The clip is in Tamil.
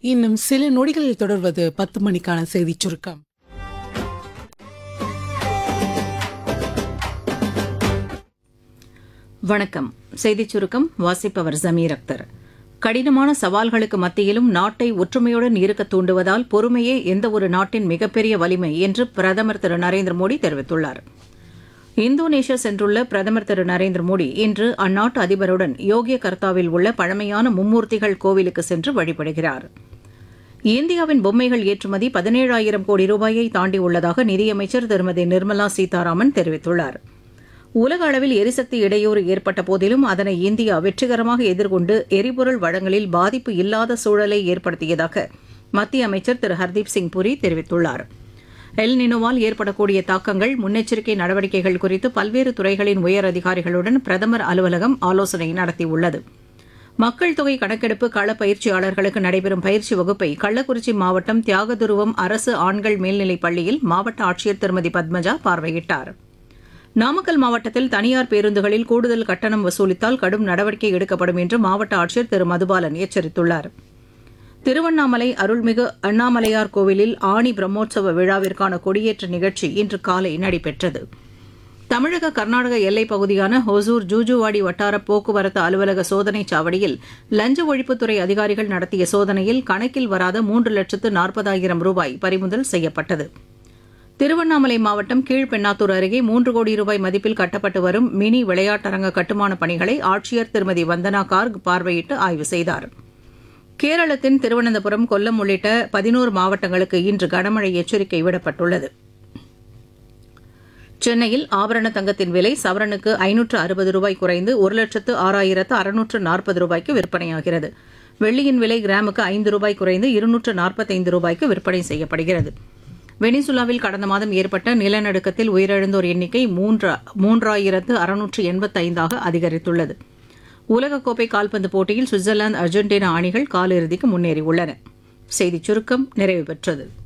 இன்னும் சில நொடிகளில் தொடர்வது 10 மணிக்கான செய்திச் சுருக்கம். வணக்கம். செய்திச் சுருக்கம் வாசிப்பவர் ஜமீர் அக்தர். கடினமான சவால்களுக்கு மத்தியிலும் நாட்டை ஒற்றுமையுடன் இருக்க தூண்டுவதால் பொறுமையே எந்தவொரு நாட்டின் மிகப்பெரிய வலிமை என்று பிரதமர் திரு நரேந்திர மோடி தெரிவித்துள்ளார். இந்தோனேஷியா சென்றுள்ள பிரதமர் திரு நரேந்திர மோடி இன்று அந்நாட்டு அதிபருடன் யோகியகர்த்தாவில் உள்ள பழமையான மும்மூர்த்திகள் கோவிலுக்கு சென்று வழிபடுகிறார். இந்தியாவின் பொம்மைகள் ஏற்றுமதி 17,000 கோடி ரூபாயை தாண்டியுள்ளதாக நிதியமைச்சர் திருமதி நிர்மலா சீதாராமன் தெரிவித்துள்ளார். உலக அளவில் எரிசக்தி இடையூறு ஏற்பட்ட போதிலும் அதனை இந்தியா வெற்றிகரமாக எதிர்கொண்டு எரிபொருள் வழங்கலில் பாதிப்பு இல்லாத சூழலை ஏற்படுத்தியதாக மத்திய அமைச்சர் திரு ஹர்தீப் சிங் புரி தெரிவித்துள்ளார். எல் நினோவால் ஏற்படக்கூடிய தாக்கங்கள், முன்னெச்சரிக்கை நடவடிக்கைகள் குறித்து பல்வேறு துறைகளின் உயர் அதிகாரிகளுடன் பிரதமர் அலுவலகம் ஆலோசனை நடத்தியுள்ளது. மக்கள் தொகை கணக்கெடுப்பு கள பயிற்சியாளர்களுக்கு நடைபெறும் பயிற்சி வகுப்பை கள்ளக்குறிச்சி மாவட்டம் தியாகதுருவம் அரசு ஆண்கள் மேல்நிலைப் பள்ளியில் மாவட்ட ஆட்சியர் திருமதி பத்மஜா பார்வையிட்டார். நாமக்கல் மாவட்டத்தில் தனியார் பேருந்துகளில் கூடுதல் கட்டணம் வசூலித்தால் கடும் நடவடிக்கை எடுக்கப்படும் என்று மாவட்ட ஆட்சியர் திரு மதுபாலன் எச்சரித்துள்ளார். திருவண்ணாமலை அருள்மிகு அண்ணாமலையார் கோவிலில் ஆணி பிரம்மோற்சவ விழாவிற்கான கொடியேற்ற நிகழ்ச்சி இன்று காலை நடைபெற்றது. தமிழக கர்நாடக எல்லைப் பகுதியான ஹொசூர் ஜூஜுவாடி வட்டார போக்குவரத்து அலுவலக சோதனைச் சாவடியில் லஞ்ச ஒழிப்புத்துறை அதிகாரிகள் நடத்திய சோதனையில் கணக்கில் வராத 3,40,000 ரூபாய் பறிமுதல் செய்யப்பட்டது. திருவண்ணாமலை மாவட்டம் கீழ்பெண்ணாத்தூர் அருகே 3 கோடி ரூபாய் மதிப்பில் கட்டப்பட்டு வரும் மினி விளையாட்டரங்க கட்டுமானப் பணிகளை ஆட்சியர் திருமதி வந்தனா கார்க் பார்வையிட்டு ஆய்வு செய்தார். கேரளத்தின் திருவனந்தபுரம், கொல்லம் உள்ளிட்ட 11 மாவட்டங்களுக்கு இன்று கனமழை எச்சரிக்கை விடப்பட்டுள்ளது. சென்னையில் ஆபரண தங்கத்தின் விலை சவரனுக்கு 560 ரூபாய் குறைந்து 1,06,640 ரூபாய்க்கு விற்பனையாகிறது. வெள்ளியின் விலை கிராமுக்கு 5 ரூபாய் குறைந்து 245 ரூபாய்க்கு விற்பனை செய்யப்படுகிறது. வெனிசுலாவில் கடந்த மாதம் ஏற்பட்ட நிலநடுக்கத்தில் உயிரிழந்தோர் எண்ணிக்கை 3,685 அதிகரித்துள்ளது. உலகக்கோப்பை கால்பந்து போட்டியில் சுவிட்சர்லாந்து, அர்ஜென்டினா அணிகள் காலிறுதிக்கு முன்னேறியுள்ளன. செய்திச் சுருக்கம் நிறைவு பெற்றது.